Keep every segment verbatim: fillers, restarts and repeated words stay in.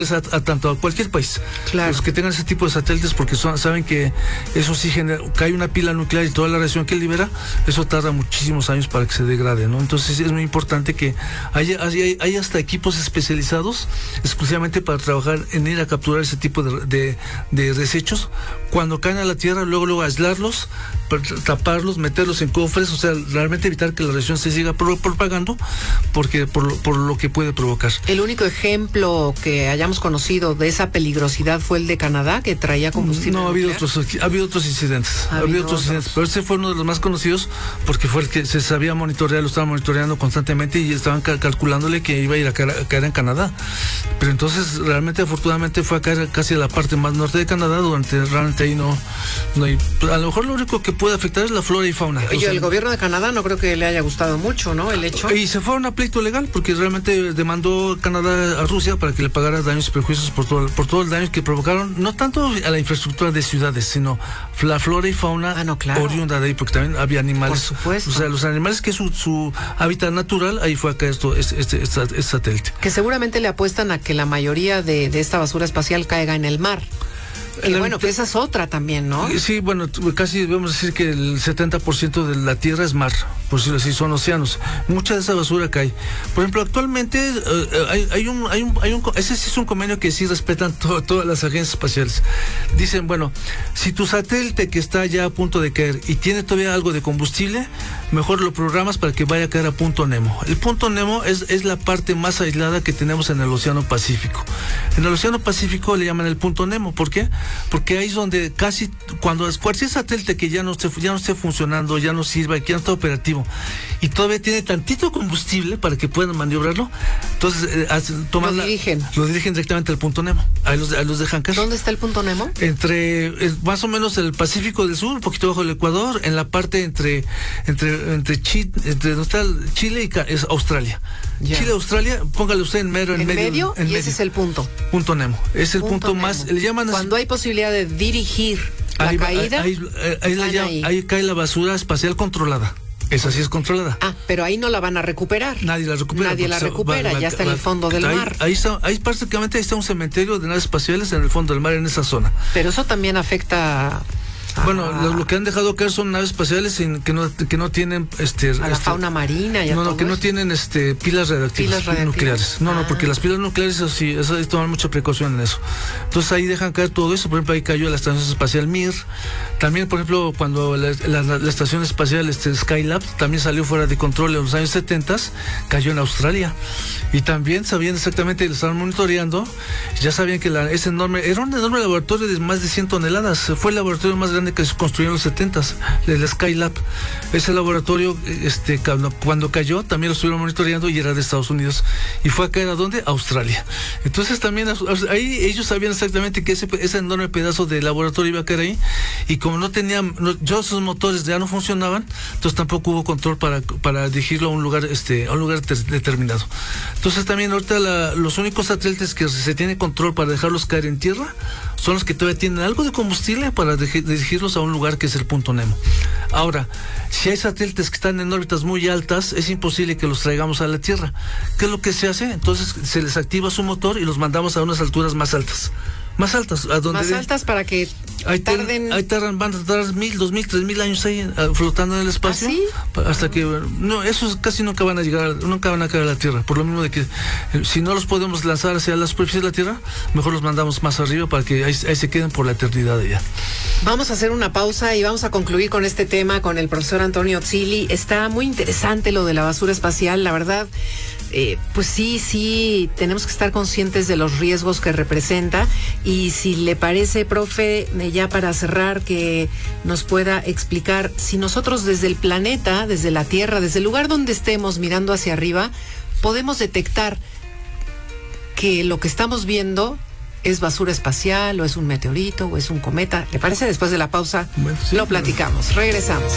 A, a tanto a cualquier país, claro, los que tengan ese tipo de satélites, porque son, saben que eso sí genera, cae una pila nuclear y toda la radiación que libera, eso tarda muchísimos años para que se degrade, ¿no? Entonces es muy importante que haya, haya, haya hasta equipos especializados exclusivamente para trabajar en ir a capturar ese tipo de, de, de desechos cuando caen a la tierra, luego luego aislarlos, taparlos, meterlos en cofres, o sea, realmente evitar que la radiación se siga pro, propagando, porque por lo, por lo que puede provocar. El único ejemplo que hayamos conocido de esa peligrosidad fue el de Canadá, que traía combustible. No, ha habido otros, ha habido otros incidentes, ha habido otros incidentes, pero ese fue uno de los más conocidos porque fue el que se sabía monitorear, lo estaban monitoreando constantemente y estaban cal calculándole que iba a ir a caer, a caer en Canadá. Pero entonces realmente afortunadamente fue a caer casi a la parte más norte de Canadá, durante realmente ahí no, no hay, a lo mejor lo único que puede afectar es la flora y fauna. Oye, o sea, el gobierno de Canadá no creo que le haya gustado mucho, ¿no? El hecho. Y se fueron a pleito legal porque realmente demandó Canadá a Rusia para que le pagara daños y perjuicios por todo, por todo el daño que provocaron, no tanto a la infraestructura de ciudades, sino la flora y fauna ah, no, claro, oriunda de ahí, porque también había animales. Por supuesto. O sea, los animales que es su, su hábitat natural, ahí fue acá esto, este, este, este, este satélite. Que seguramente le apuestan a que la mayoría de, de esta basura espacial caiga en el mar. Y bueno, que esa es otra también, ¿no? Sí, bueno, casi debemos decir que el setenta por ciento de la Tierra es mar, por decirlo así, son océanos. Mucha de esa basura cae. Por ejemplo, actualmente uh, hay, hay, un, hay, un, hay un... Ese sí es un convenio que sí respetan to, todas las agencias espaciales. Dicen, bueno, si tu satélite que está ya a punto de caer y tiene todavía algo de combustible, mejor lo programas para que vaya a caer a punto Nemo. El punto Nemo es, es la parte más aislada que tenemos en el Océano Pacífico. En el Océano Pacífico le llaman el punto Nemo. ¿Por qué? Porque ahí es donde casi, cuando cualquier satélite que ya no esté, ya no esté funcionando, ya no sirva, que ya no está operativo, y todavía tiene tantito combustible para que puedan maniobrarlo, entonces eh, toman lo dirigen. La, lo dirigen directamente al punto Nemo. Ahí los, ahí los dejan caer. ¿Dónde está el punto Nemo? Entre, eh, más o menos el Pacífico del Sur, un poquito bajo el Ecuador, en la parte entre, entre, entre, Chile, entre donde está Chile y es Australia. Ya. Chile, Australia, póngale usted en medio. En, en medio, medio en y medio. Ese es el punto. Punto Nemo. Es el punto, punto más, le llaman cuando así, hay posibilidad de dirigir la ahí, caída, ahí, ahí, ahí, la llama, ahí. ahí cae la basura espacial controlada. Esa sí es controlada. Ah, pero ahí no la van a recuperar. Nadie la recupera. Nadie la recupera, va, va, ya está va, en el fondo del ahí, mar. Ahí está, ahí prácticamente ahí está un cementerio de naves espaciales en el fondo del mar, en esa zona. Pero eso también afecta... Bueno, ah. lo, lo que han dejado caer son naves espaciales sin, que no que no tienen este a la este, fauna marina y a no todo no que eso. no tienen este pilas radiactivas, pilas radiactivas. nucleares. No, ah. no, porque las pilas nucleares eso sí, eso hay que tomar mucha precaución en eso. Entonces ahí dejan caer todo eso. Por ejemplo, ahí cayó la estación espacial Mir. También, por ejemplo, cuando la, la, la, la estación espacial este Skylab también salió fuera de control en los años setenta, cayó en Australia. Y también sabían exactamente, lo estaban monitoreando, ya sabían que la, ese enorme, era un enorme laboratorio de más de cien toneladas. Fue el laboratorio más grande que se construyó en los setentas, el Skylab. Ese laboratorio, este, cuando, cuando cayó, también lo estuvieron monitoreando y era de Estados Unidos. ¿Y fue a caer a dónde? Australia. Entonces también ahí ellos sabían exactamente que ese, ese enorme pedazo de laboratorio iba a caer ahí. Y como no tenían, no, ya esos motores ya no funcionaban, entonces tampoco hubo control para, para dirigirlo a un lugar, este, a un lugar ter, determinado. Entonces también ahorita la, los únicos satélites que se tiene control para dejarlos caer en tierra son los que todavía tienen algo de combustible para de, dirigirlos a un lugar que es el punto Nemo. Ahora, si hay satélites que están en órbitas muy altas, es imposible que los traigamos a la Tierra. ¿Qué es lo que se hace? Entonces se les activa su motor y los mandamos a unas alturas más altas. Más altas, a donde más de, altas para que ahí tarden. Ten, ahí tardan, van a tardar mil, dos mil, tres mil años ahí uh, flotando en el espacio. ¿Ah, sí? Hasta que, no, esos casi nunca van a llegar, nunca van a caer a la Tierra. Por lo mismo de que eh, si no los podemos lanzar hacia la superficie de la Tierra, mejor los mandamos más arriba para que ahí, ahí se queden por la eternidad allá. Vamos a hacer una pausa y vamos a concluir con este tema con el profesor Antonio Zilli. Está muy interesante lo de la basura espacial, la verdad. Eh, pues sí, sí, tenemos que estar conscientes de los riesgos que representa y si le parece, profe, ya para cerrar, que nos pueda explicar si nosotros desde el planeta, desde la Tierra, desde el lugar donde estemos mirando hacia arriba, podemos detectar que lo que estamos viendo es basura espacial o es un meteorito o es un cometa. ¿Le parece? Después de la pausa bueno, sí, lo platicamos. Pero... regresamos.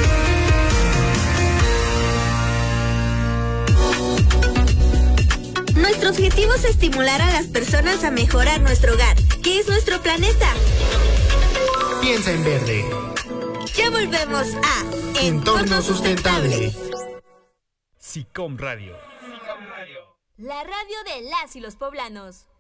Nuestro objetivo es estimular a las personas a mejorar nuestro hogar, que es nuestro planeta. Piensa en verde. Ya volvemos a Entorno Sustentable. SICOM Radio. La radio de las y los poblanos.